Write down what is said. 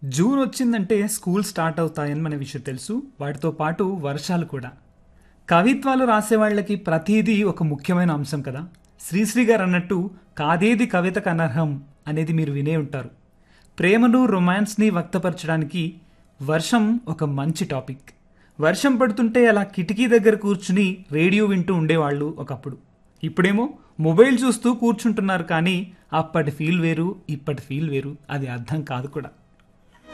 June వచ్చిందంటే school start అవుతాయని మన విషయం తెలుసు. వాటితో పాటు వర్షాలు కూడా. కవిత్వాలు రాసేవాళ్ళకి ప్రతిదీ ఒక ముఖ్యమైన అంశం కదా. శ్రీశ్రీ గారు అన్నట్టు కాదేది కవితకు అనర్హం అనేది మీరు వినే ఉంటారు. ప్రేమను రొమాన్స్ని వ్యక్తపరచడానికి వర్షం ఒక మంచి టాపిక్. వర్షం పడుతుంటే అలా కిటికీ దగ్గర కూర్చుని రేడియో వింటూ ఉండేవాళ్ళు ఒకప్పుడు. ఇప్పుడేమో మొబైల్ చూస్తూ కూర్చుంటున్నారు. కానీ అప్పటి ఫీల్ వేరు, ఇప్పటి ఫీల్ వేరు. అది అర్థం కాదు కూడా.